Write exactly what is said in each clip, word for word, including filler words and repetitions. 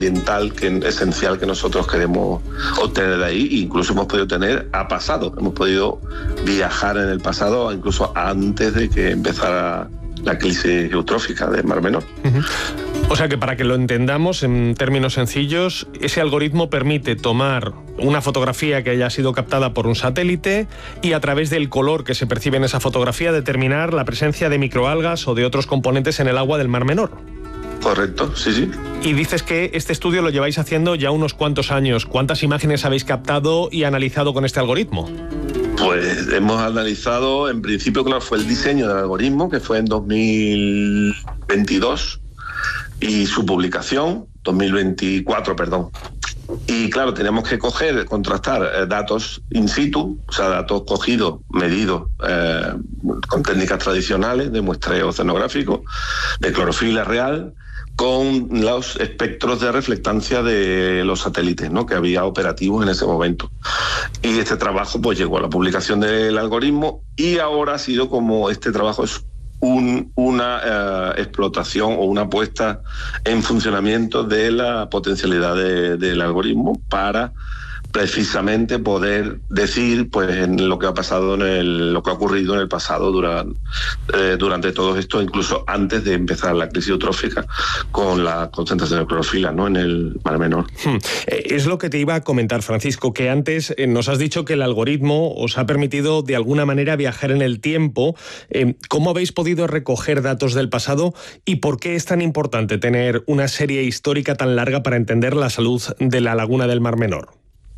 ambiental que, esencial que nosotros queremos obtener de ahí. Incluso hemos podido tener a pasado, hemos podido viajar en el pasado, incluso antes de que empezara la crisis eutrófica del Mar Menor. Uh-huh. O sea que, para que lo entendamos en términos sencillos, ese algoritmo permite tomar una fotografía que haya sido captada por un satélite y, a través del color que se percibe en esa fotografía, determinar la presencia de microalgas o de otros componentes en el agua del Mar Menor. Correcto, sí, sí. Y dices que este estudio lo lleváis haciendo ya unos cuantos años. ¿Cuántas imágenes habéis captado y analizado con este algoritmo? Pues hemos analizado, en principio, claro, fue el diseño del algoritmo, que fue en dos mil veintidós, y su publicación, dos mil veinticuatro, perdón. Y claro, tenemos que coger, contrastar eh, datos in situ, o sea, datos cogidos, medidos eh, con técnicas tradicionales de muestreo oceanográfico, de clorofila real, con los espectros de reflectancia de los satélites, ¿no?, que había operativos en ese momento. Y este trabajo pues llegó a la publicación del algoritmo, y ahora ha sido como este trabajo es un, una eh, explotación o una puesta en funcionamiento de la potencialidad de, del algoritmo para precisamente poder decir pues en lo que ha pasado en el, lo que ha ocurrido en el pasado durante, eh, durante todo esto, incluso antes de empezar la crisis eutrófica con la concentración de clorofila, ¿no?, en el Mar Menor. Hmm. Es lo que te iba a comentar, Francisco, que antes eh, nos has dicho que el algoritmo os ha permitido de alguna manera viajar en el tiempo. Eh, ¿Cómo habéis podido recoger datos del pasado y por qué es tan importante tener una serie histórica tan larga para entender la salud de la laguna del Mar Menor?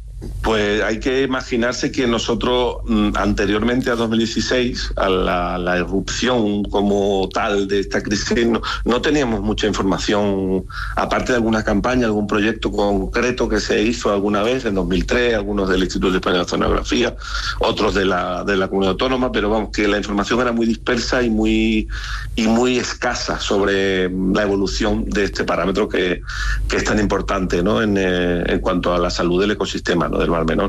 Pues hay que imaginarse que nosotros, anteriormente a dos mil dieciséis, a la, la irrupción como tal de esta crisis, no, no teníamos mucha información, aparte de alguna campaña, algún proyecto concreto que se hizo alguna vez, en dos mil tres, algunos del Instituto Español de Oceanografía, otros de la, de la Comunidad Autónoma, pero vamos, que la información era muy dispersa y muy, y muy escasa sobre la evolución de este parámetro que, que es tan importante, ¿no?, en, eh, en cuanto a la salud del ecosistema, ¿no?, del Mar Menor.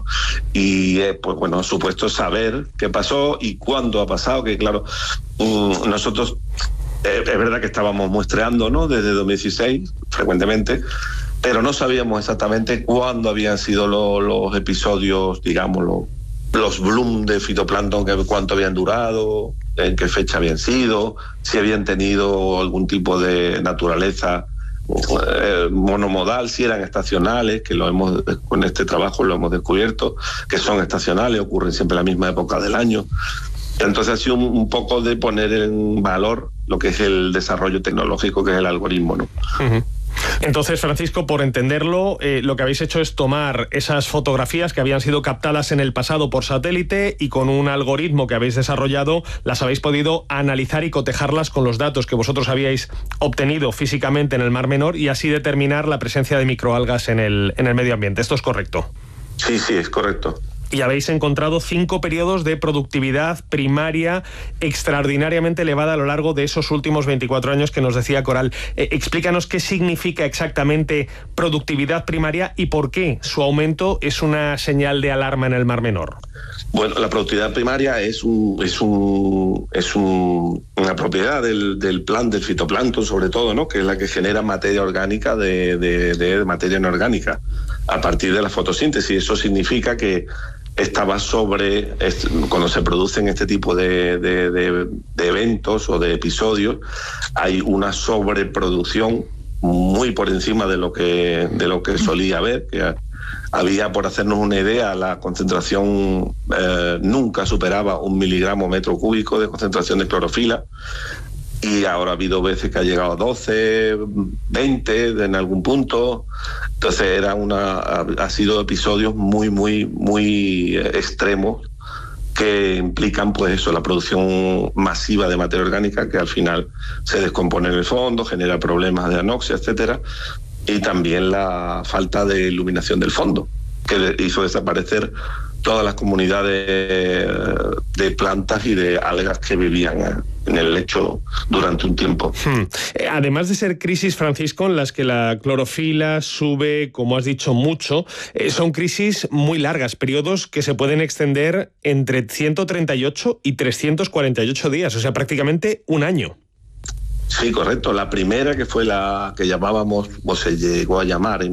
Y eh, pues bueno, supuesto saber qué pasó y cuándo ha pasado, que claro, um, nosotros eh, es verdad que estábamos muestreando, ¿no?, desde dos mil dieciséis frecuentemente, pero no sabíamos exactamente cuándo habían sido lo, los episodios, digamos, lo, los bloom de fitoplancton, que, cuánto habían durado, en qué fecha habían sido, si habían tenido algún tipo de naturaleza monomodal, si eran estacionales, que lo hemos con este trabajo lo hemos descubierto, que son estacionales, ocurren siempre en la misma época del año. Entonces ha sido un, un poco de poner en valor lo que es el desarrollo tecnológico, que es el algoritmo, ¿no? Uh-huh. Entonces, Francisco, por entenderlo, eh, lo que habéis hecho es tomar esas fotografías que habían sido captadas en el pasado por satélite y con un algoritmo que habéis desarrollado las habéis podido analizar y cotejarlas con los datos que vosotros habíais obtenido físicamente en el Mar Menor y así determinar la presencia de microalgas en el, en el medio ambiente. ¿Esto es correcto? Sí, sí, es correcto. Y habéis encontrado cinco periodos de productividad primaria extraordinariamente elevada a lo largo de esos últimos veinticuatro años que nos decía Coral. Eh, explícanos qué significa exactamente productividad primaria y por qué su aumento es una señal de alarma en el Mar Menor. Bueno, la productividad primaria es un es un es un, una propiedad del, del plan del fitoplancton, sobre todo, ¿no?, que es la que genera materia orgánica de, de, de materia inorgánica a partir de la fotosíntesis. Eso significa que estaba sobre, cuando se producen este tipo de, de, de, de eventos o de episodios, hay una sobreproducción muy por encima de lo que de lo que solía haber, que había, por hacernos una idea, la concentración eh, nunca superaba un miligramo metro cúbico de concentración de clorofila, y ahora ha habido veces que ha llegado a doce, veinte en algún punto. Entonces era una ha, ha sido episodios muy muy muy extremos que implican pues eso, la producción masiva de materia orgánica que al final se descompone en el fondo, genera problemas de anoxia, etcétera, y también la falta de iluminación del fondo, que hizo desaparecer todas las comunidades de plantas y de algas que vivían en el lecho durante un tiempo. Hmm. Además de ser crisis, Francisco, en las que la clorofila sube, como has dicho, mucho, eh, son crisis muy largas, periodos que se pueden extender entre ciento treinta y ocho y trescientos cuarenta y ocho días, o sea, prácticamente un año. Sí, correcto. La primera, que fue la que llamábamos, o se llegó a llamar